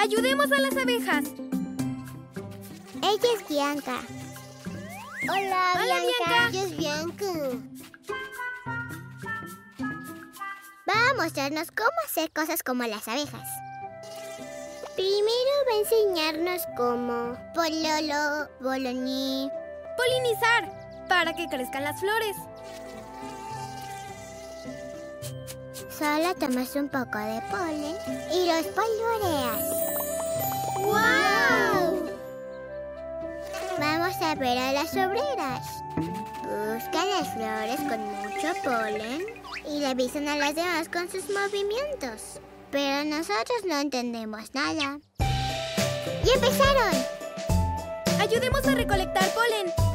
¡Ayudemos a las abejas! Ella es Bianca. Hola, Bianca. Ella es Bianca. Va a mostrarnos cómo hacer cosas como las abejas. Primero va a enseñarnos cómo pololo, boloní. Polinizar, para que crezcan las flores. Solo tomas un poco de polen y los polvoreas. ¡Guau! Vamos a ver a las obreras. Buscan las flores con mucho polen y le avisan a las demás con sus movimientos. Pero nosotros no entendemos nada. ¡Ya empezaron! ¡Ayudemos a recolectar polen!